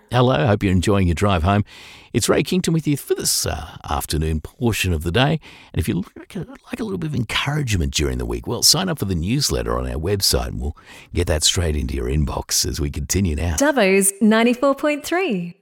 Hello, hope you're enjoying your drive home. It's Ray Kington with you for this afternoon portion of the day. And if you like a little bit of encouragement during the week, well, sign up for the newsletter on our website and we'll get that straight into your inbox as we continue now. Dubbo's 94.3.